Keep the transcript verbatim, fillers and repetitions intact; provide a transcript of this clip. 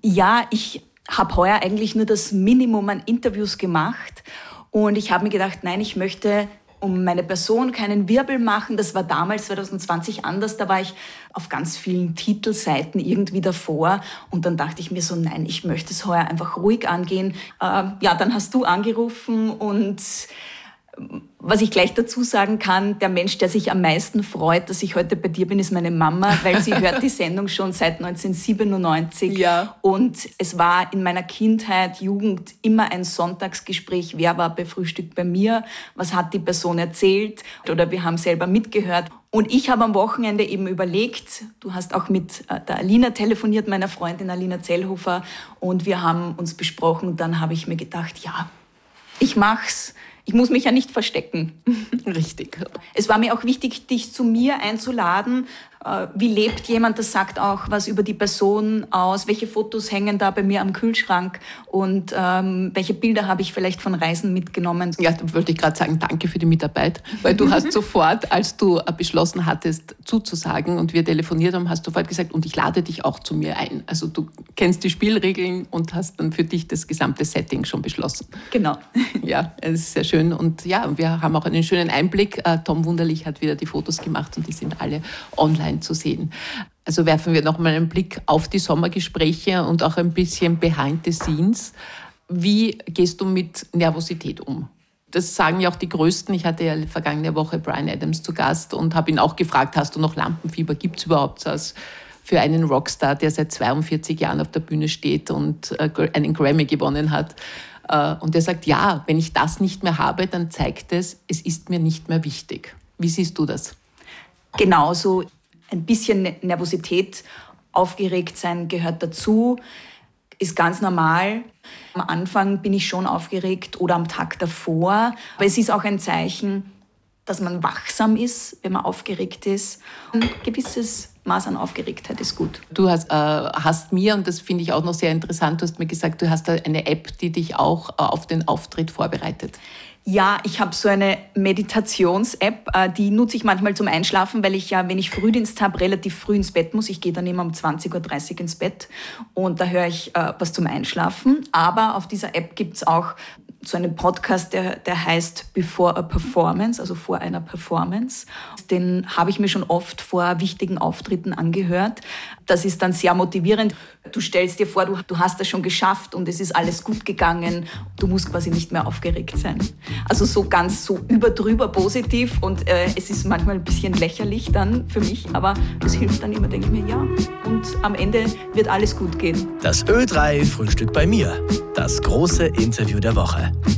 Ja, ich habe heuer eigentlich nur das Minimum an Interviews gemacht und ich habe mir gedacht, nein, ich möchte um meine Person keinen Wirbel machen. Das war damals zwanzig zwanzig anders, da war ich auf ganz vielen Titelseiten irgendwie davor und dann dachte ich mir so, nein, ich möchte es heuer einfach ruhig angehen. Äh, ja, dann hast du angerufen und was ich gleich dazu sagen kann, der Mensch, der sich am meisten freut, dass ich heute bei dir bin, ist meine Mama, weil sie hört die Sendung schon seit neunzehnhundertsiebenundneunzig. Ja. Und es war in meiner Kindheit, Jugend immer ein Sonntagsgespräch. Wer war bei Frühstück bei mir? Was hat die Person erzählt? Oder wir haben selber mitgehört. Und ich habe am Wochenende eben überlegt, du hast auch mit der Alina telefoniert, meiner Freundin Alina Zellhofer, und wir haben uns besprochen. Und dann habe ich mir gedacht, ja, ich mach's. Ich muss mich ja nicht verstecken. Richtig. Es war mir auch wichtig, dich zu mir einzuladen. Wie lebt jemand? Das sagt auch was über die Person aus. Welche Fotos hängen da bei mir am Kühlschrank? Und ähm, welche Bilder habe ich vielleicht von Reisen mitgenommen? Ja, da wollte ich gerade sagen, danke für die Mitarbeit. Weil du hast sofort, als du beschlossen hattest, zuzusagen und wir telefoniert haben, hast du sofort gesagt, und ich lade dich auch zu mir ein. Also du kennst die Spielregeln und hast dann für dich das gesamte Setting schon beschlossen. Genau. Ja, es ist sehr schön. Und ja, wir haben auch einen schönen Einblick. Tom Wunderlich hat wieder die Fotos gemacht und die sind alle online zu sehen. Also werfen wir noch mal einen Blick auf die Sommergespräche und auch ein bisschen behind the scenes. Wie gehst du mit Nervosität um? Das sagen ja auch die Größten. Ich hatte ja vergangene Woche Bryan Adams zu Gast und habe ihn auch gefragt, hast du noch Lampenfieber? Gibt es überhaupt was für einen Rockstar, der seit zweiundvierzig Jahren auf der Bühne steht und einen Grammy gewonnen hat? Und er sagt, ja, wenn ich das nicht mehr habe, dann zeigt es, es ist mir nicht mehr wichtig. Wie siehst du das? Genauso. Ein bisschen Nervosität, aufgeregt sein gehört dazu, ist ganz normal. Am Anfang bin ich schon aufgeregt oder am Tag davor. Aber es ist auch ein Zeichen, dass man wachsam ist, wenn man aufgeregt ist. Ein gewisses Maß an Aufgeregtheit ist gut. Du hast, äh, hast mir, und das finde ich auch noch sehr interessant, du hast mir gesagt, du hast eine App, die dich auch äh, auf den Auftritt vorbereitet. Ja, ich habe so eine Meditations-App, die nutze ich manchmal zum Einschlafen, weil ich ja, wenn ich Frühdienst habe, relativ früh ins Bett muss. Ich gehe dann immer um zwanzig Uhr dreißig ins Bett und da höre ich äh, was zum Einschlafen. Aber auf dieser App gibt's auch so einen Podcast, der, der heißt Before a Performance, also vor einer Performance. Den habe ich mir schon oft vor wichtigen Auftritten angehört. Das ist dann sehr motivierend. Du stellst dir vor, du, du hast das schon geschafft und es ist alles gut gegangen. Du musst quasi nicht mehr aufgeregt sein. Also so ganz so überdrüber positiv und äh, es ist manchmal ein bisschen lächerlich dann für mich, aber das hilft dann immer, denke ich mir, ja. Und am Ende wird alles gut gehen. Das Ö drei Frühstück bei mir. Das große Interview der Woche.